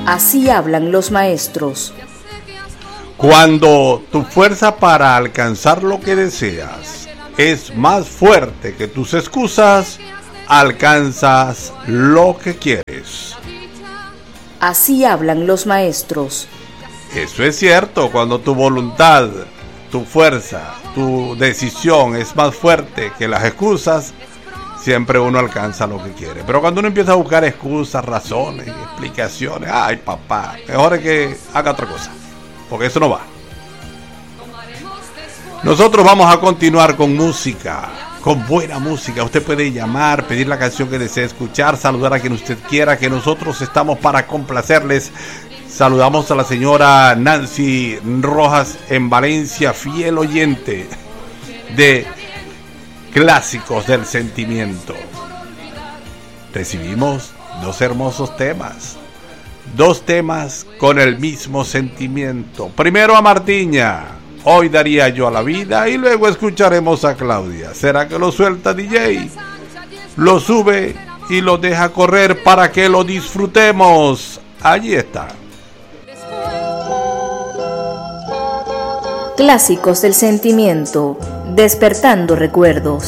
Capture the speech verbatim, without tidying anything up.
Así hablan los maestros. Cuando tu fuerza para alcanzar lo que deseas es más fuerte que tus excusas, alcanzas lo que quieres. Así hablan los maestros. Eso es cierto, cuando tu voluntad, tu fuerza, tu decisión es más fuerte que las excusas, siempre uno alcanza lo que quiere. Pero cuando uno empieza a buscar excusas, razones, explicaciones, ay papá, mejor es que haga otra cosa, porque eso no va. Nosotros vamos a continuar con música, con buena música. Usted puede llamar, pedir la canción que desee escuchar, saludar a quien usted quiera, que nosotros estamos para complacerles. Saludamos a la señora Nancy Rojas en Valencia, fiel oyente de Clásicos del Sentimiento. Recibimos dos hermosos temas, dos temas con el mismo sentimiento. Primero a Martiña, Hoy daría yo a la vida, y luego escucharemos a Claudia. ¿Será que lo suelta D J? Lo sube y lo deja correr para que lo disfrutemos. Allí está. Clásicos del Sentimiento, despertando recuerdos.